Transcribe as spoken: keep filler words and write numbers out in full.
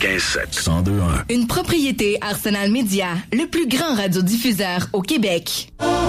quatre-vingt-quinze sept. cent deux un. Une propriété Arsenal Média, le plus grand radiodiffuseur au Québec.